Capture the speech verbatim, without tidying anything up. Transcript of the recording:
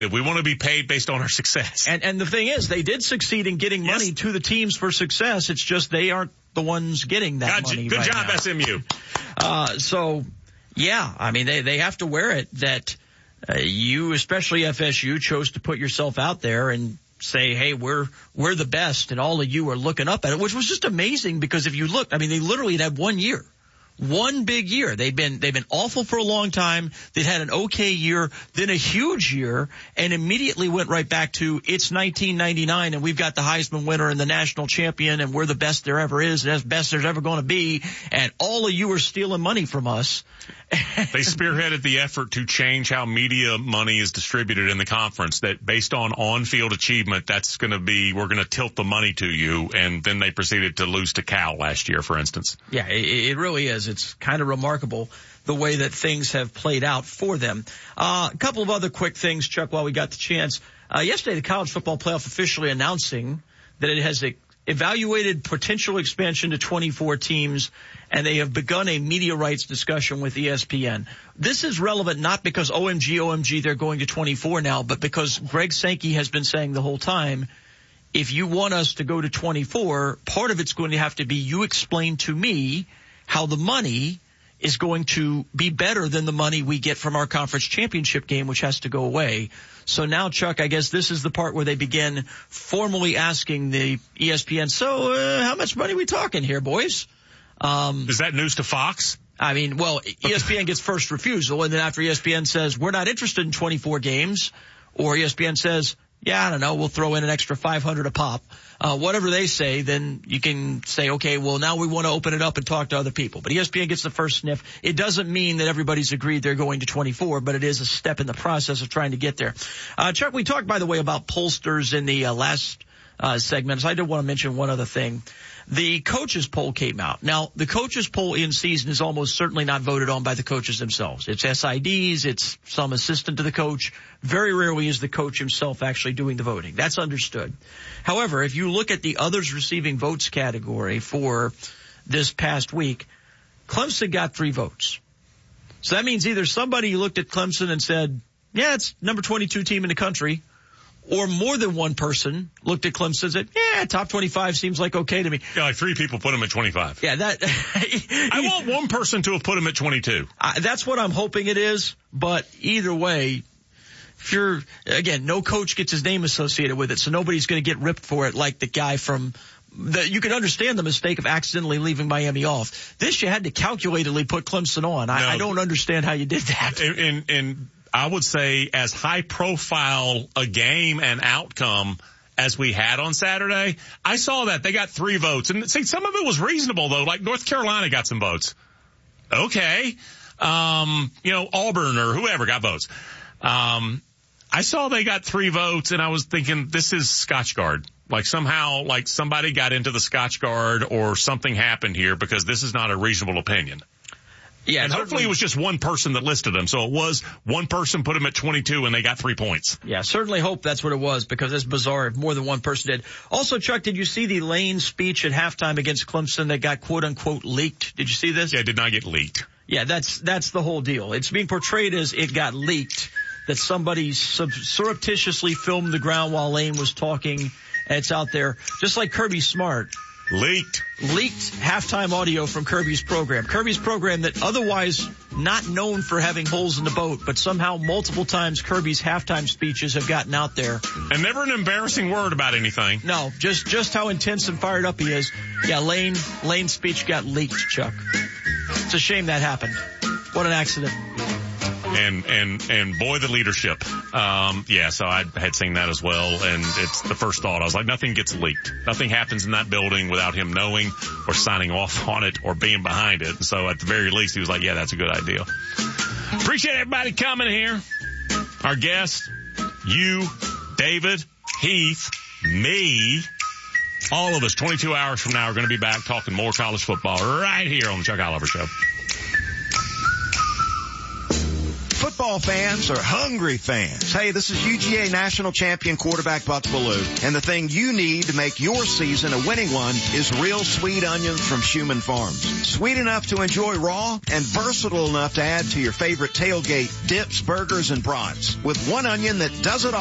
We want to be paid based on our success. And and the thing is, they did succeed in getting money yes. to the teams for success. It's just they aren't the ones getting that God, money Good right job, now. S M U. Uh, so, yeah, I mean, they, they have to wear it that uh, you, especially F S U, chose to put yourself out there and say, hey, we're we're the best, and all of you are looking up at it, which was just amazing because if you look, I mean, they literally had one year. One big year. They've been, they've been awful for a long time. They've had an okay year, then a huge year, and immediately went right back to it's nineteen ninety-nine and we've got the Heisman winner and the national champion and we're the best there ever is and as best there's ever going to be. And all of you are stealing money from us. They spearheaded the effort to change how media money is distributed in the conference, that based on on-field achievement, that's going to be, we're going to tilt the money to you. And then they proceeded to lose to Cal last year, for instance. Yeah, it, it really is. It's kind of remarkable the way that things have played out for them. Uh, a couple of other quick things, Chuck, while we got the chance. Uh, yesterday, the College Football Playoff officially announcing that it has a, evaluated potential expansion to twenty-four teams, and they have begun a media rights discussion with E S P N. This is relevant not because O M G, O M G, they're going to twenty-four now, but because Greg Sankey has been saying the whole time, if you want us to go to twenty-four, part of it's going to have to be you explain to me how the money is going to be better than the money we get from our conference championship game, which has to go away. So now, Chuck, I guess this is the part where they begin formally asking the E S P N, so uh, how much money are we talking here, boys? Um, is that news to Fox? I mean, well, E S P N gets first refusal, and then after E S P N says, we're not interested in twenty-four games, or E S P N says, yeah, I don't know, we'll throw in an extra five hundred a pop. Uh, whatever they say, then you can say, okay, well, now we want to open it up and talk to other people. But E S P N gets the first sniff. It doesn't mean that everybody's agreed they're going to twenty-four, but it is a step in the process of trying to get there. Uh, Chuck, we talked, by the way, about pollsters in the uh, last uh, segment. So I did want to mention one other thing. The coaches poll came out. Now, the coaches poll in season is almost certainly not voted on by the coaches themselves. It's S I Ds, it's some assistant to the coach. Very rarely is the coach himself actually doing the voting. That's understood. However, if you look at the others receiving votes category for this past week, Clemson got three votes. So that means either somebody looked at Clemson and said, yeah, it's number twenty-two team in the country, or more than one person looked at Clemson and said, yeah, top twenty-five seems like okay to me. Yeah, like three people put him at twenty-five. Yeah, that. I want one person to have put him at twenty-two. Uh, that's what I'm hoping it is. But either way, if you're, again, no coach gets his name associated with it, so nobody's going to get ripped for it like the guy from the, you can understand the mistake of accidentally leaving Miami off. This, you had to calculatedly put Clemson on. I, no, I don't understand how you did that. And, and, and I would say as high profile a game and outcome as we had on Saturday, I saw that they got three votes. And see, some of it was reasonable though, like North Carolina got some votes. Okay. Um, you know, Auburn or whoever got votes. Um, I saw they got three votes and I was thinking this is Scotch Guard. Like somehow, like somebody got into the Scotch Guard or something happened here because this is not a reasonable opinion. Yeah, and hopefully it was just one person that listed them. So it was one person put them at twenty-two and they got three points. Yeah, certainly hope that's what it was because it's bizarre if more than one person did. Also, Chuck, did you see the Lane speech at halftime against Clemson that got quote unquote leaked? Did you see this? Yeah, it did not get leaked. Yeah, that's, that's the whole deal. It's being portrayed as it got leaked, that somebody sub- surreptitiously filmed the ground while Lane was talking. And it's out there, just like Kirby Smart. Leaked. Leaked halftime audio from Kirby's program. Kirby's program that otherwise not known for having holes in the boat, but somehow multiple times Kirby's halftime speeches have gotten out there. And never an embarrassing word about anything. No, just, just how intense and fired up he is. Yeah, Lane, Lane's speech got leaked, Chuck. It's a shame that happened. What an accident. And, and, and boy, the leadership. Um, yeah, so I had seen that as well. And it's the first thought. I was like, nothing gets leaked. Nothing happens in that building without him knowing or signing off on it or being behind it. And so at the very least, he was like, yeah, that's a good idea. Appreciate everybody coming here. Our guests, you, David, Heath, me, all of us twenty-two hours from now are going to be back talking more college football right here on the Chuck Oliver Show. Football football fans or hungry fans. Hey, this is U G A national champion quarterback Buck Bellew, and the thing you need to make your season a winning one is real sweet onions from Schumann Farms. Sweet enough to enjoy raw and versatile enough to add to your favorite tailgate dips, burgers, and brats. With one onion that does it all.